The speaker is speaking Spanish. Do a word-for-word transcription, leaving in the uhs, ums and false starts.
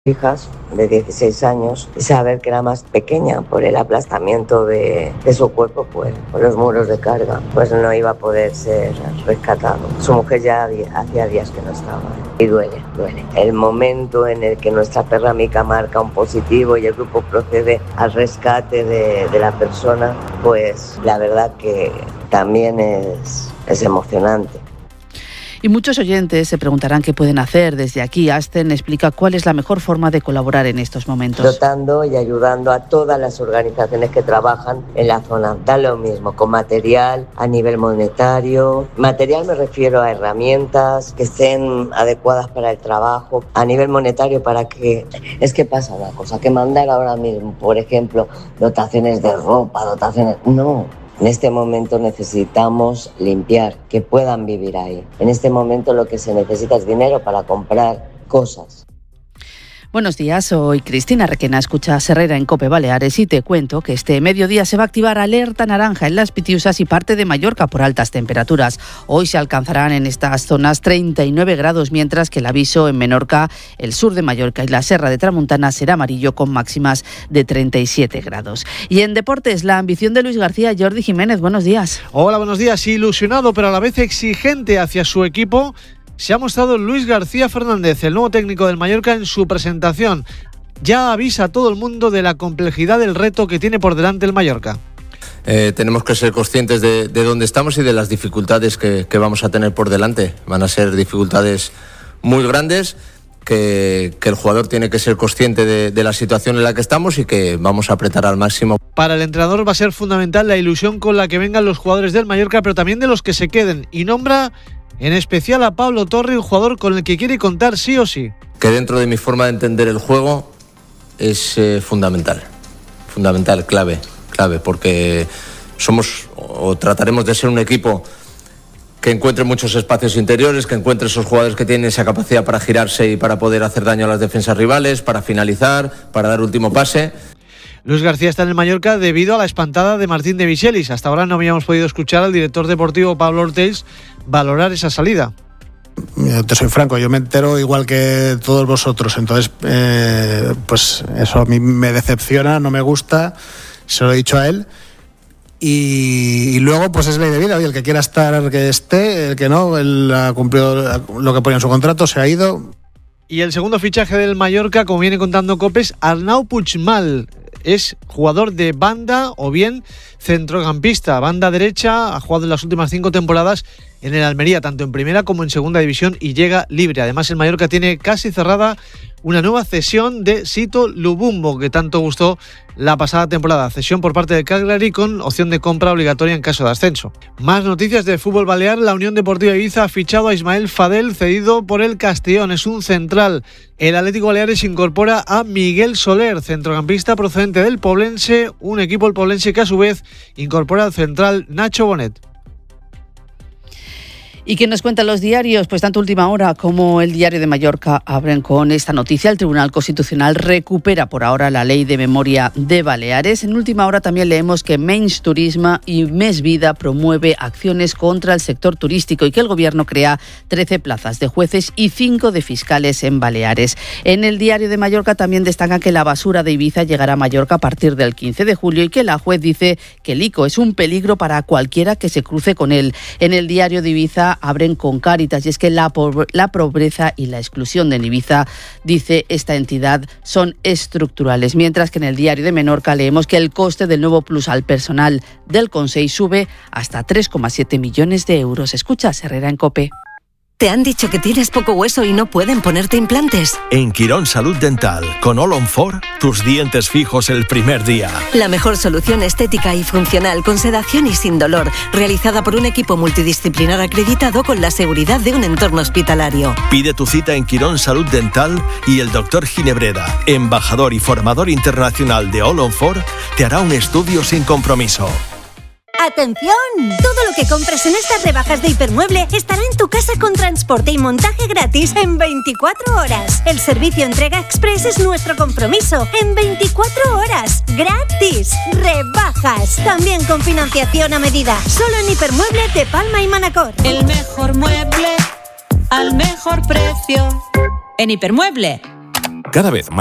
hijas de dieciséis años, saber que era más pequeña por el aplastamiento de, de su cuerpo, pues por los muros de carga, pues no iba a poder ser rescatado. Su mujer ya hacía días que no estaba y duele, duele. El momento en el que nuestra perra Mica marca un positivo y el grupo procede al rescate de, de la persona, pues la verdad que también es, es emocionante. Y muchos oyentes se preguntarán qué pueden hacer. Desde aquí, Asten explica cuál es la mejor forma de colaborar en estos momentos. Dotando y ayudando a todas las organizaciones que trabajan en la zona. Da lo mismo, con material, a nivel monetario. Material me refiero a herramientas que estén adecuadas para el trabajo. A nivel monetario, para que... Es que pasa una cosa, que mandar ahora mismo, por ejemplo, dotaciones de ropa, dotaciones... No. En este momento necesitamos limpiar, que puedan vivir ahí. En este momento lo que se necesita es dinero para comprar cosas. Buenos días, soy Cristina Requena, escuchas Herrera en COPE Baleares y te cuento que este mediodía se va a activar alerta naranja en Las Pitiusas y parte de Mallorca por altas temperaturas. Hoy se alcanzarán en estas zonas treinta y nueve grados, mientras que el aviso en Menorca, el sur de Mallorca y la Serra de Tramuntana será amarillo con máximas de treinta y siete grados. Y en deportes, la ambición de Luis García. Jordi Jiménez, buenos días. Hola, buenos días. Ilusionado pero a la vez exigente hacia su equipo, se ha mostrado Luis García Fernández, el nuevo técnico del Mallorca, en su presentación. Ya avisa a todo el mundo de la complejidad del reto que tiene por delante el Mallorca. Eh, tenemos que ser conscientes de, de dónde estamos y de las dificultades que, que vamos a tener por delante. Van a ser dificultades muy grandes, que, que el jugador tiene que ser consciente de, de la situación en la que estamos y que vamos a apretar al máximo. Para el entrenador va a ser fundamental la ilusión con la que vengan los jugadores del Mallorca, pero también de los que se queden, y nombra en especial a Pablo Torre, un jugador con el que quiere contar sí o sí. Que dentro de mi forma de entender el juego es eh, fundamental, fundamental, clave, clave, porque somos o trataremos de ser un equipo que encuentre muchos espacios interiores, que encuentre esos jugadores que tienen esa capacidad para girarse y para poder hacer daño a las defensas rivales, para finalizar, para dar último pase. Luis García está en el Mallorca debido a la espantada de Martín de Michelis. Hasta ahora no habíamos podido escuchar al director deportivo Pablo Ortells valorar esa salida. Yo te soy franco, yo me entero igual que todos vosotros, entonces eh, pues eso a mí me decepciona, no me gusta, se lo he dicho a él. Y, y luego pues es ley de vida, y el que quiera estar que esté, el que no, él ha cumplido lo que ponía en su contrato, se ha ido. Y el segundo fichaje del Mallorca, como viene contando Copes, Arnau Puigmal. Es jugador de banda o bien centrocampista, banda derecha, ha jugado en las últimas cinco temporadas en el Almería, tanto en primera como en segunda división, y llega libre. Además, el Mallorca tiene casi cerrada una nueva cesión de Sito Lubumbo, que tanto gustó la pasada temporada. Cesión por parte de Cagliari con opción de compra obligatoria en caso de ascenso. Más noticias de fútbol balear. La Unión Deportiva Ibiza ha fichado a Ismael Fadel, cedido por el Castellón. Es un central. El Atlético Baleares incorpora a Miguel Soler, centrocampista procedente del Poblense, un equipo el Poblense que a su vez incorpora al central Nacho Bonet. ¿Y qué nos cuentan los diarios? Pues tanto Última Hora como el Diario de Mallorca abren con esta noticia. El Tribunal Constitucional recupera por ahora la ley de memoria de Baleares. En Última Hora también leemos que Menys Turisme y Més Vida promueve acciones contra el sector turístico y que el Gobierno crea trece plazas de jueces y cinco de fiscales en Baleares. En el Diario de Mallorca también destacan que la basura de Ibiza llegará a Mallorca a partir del quince de julio y que la juez dice que el ICO es un peligro para cualquiera que se cruce con él. En el Diario de Ibiza abren con Cáritas y es que la, po- la pobreza y la exclusión de Ibiza, dice esta entidad, son estructurales. Mientras que en el Diario de Menorca leemos que el coste del nuevo plus al personal del Consell sube hasta tres coma siete millones de euros. Escuchas Herrera en COPE. ¿Te han dicho que tienes poco hueso y no pueden ponerte implantes? En Quirón Salud Dental, con All on Four, tus dientes fijos el primer día. La mejor solución estética y funcional, con sedación y sin dolor, realizada por un equipo multidisciplinar acreditado con la seguridad de un entorno hospitalario. Pide tu cita en Quirón Salud Dental y el doctor Ginebreda, embajador y formador internacional de All on Four, te hará un estudio sin compromiso. ¡Atención! Todo lo que compres en estas rebajas de Hipermueble estará en tu casa con transporte y montaje gratis en veinticuatro horas. El servicio entrega express es nuestro compromiso. En veinticuatro horas. ¡Gratis! ¡Rebajas! También con financiación a medida. Solo en Hipermueble de Palma y Manacor. El mejor mueble al mejor precio. En Hipermueble. Cada vez más